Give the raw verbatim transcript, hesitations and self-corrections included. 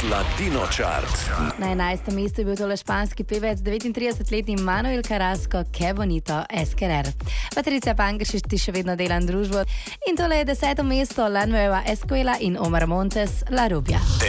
Latino Chart. Na enajstem mestu je bil tole španski pevec devetintridesetletni Manuel Carrasco, Que bonito es querer. Patricia Pangeršič ti še vedno delam družbo. In tole je deseto mesto La Nueva Escuela in Omar Montes, La Rubia.